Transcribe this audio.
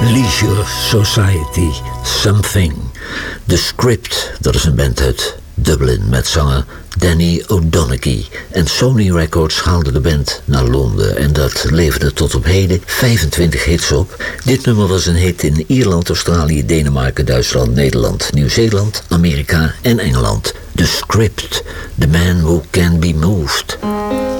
Leisure Society, Something. The Script, dat is een band uit Dublin met zanger Danny O'Donoghue. En Sony Records haalde de band naar Londen en dat leverde tot op heden 25 hits op. Dit nummer was een hit in Ierland, Australië, Denemarken, Duitsland, Nederland, Nieuw-Zeeland, Amerika en Engeland. The Script, The Man Who Can Be Moved.